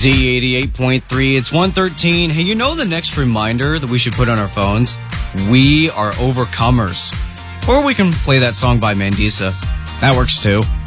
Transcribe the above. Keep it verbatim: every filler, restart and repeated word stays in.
Z eighty-eight point three. It's one thirteen. Hey, you know the next reminder that we should put on our phones? We are overcomers. Or we can play that song by Mandisa. That works too.